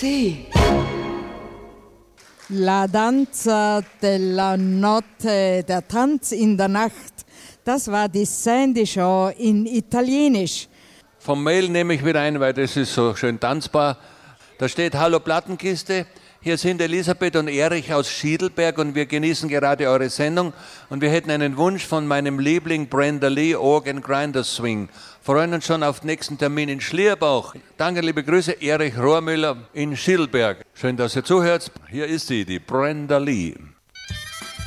sì. La danza della notte, der Tanz in der Nacht, das war die Sandy Show in Italienisch. Vom Mail nehme ich wieder ein, weil das ist so schön tanzbar. Da steht: Hallo Plattenkiste, hier sind Elisabeth und Erich aus Schiedelberg und wir genießen gerade eure Sendung und wir hätten einen Wunsch von meinem Liebling Brenda Lee, Organ Grinder Swing. Freuen uns schon auf den nächsten Termin in Schlierbach. Danke, liebe Grüße, Erich Rohrmüller in Schiedelberg. Schön, dass ihr zuhört. Hier ist sie, die Brenda Lee.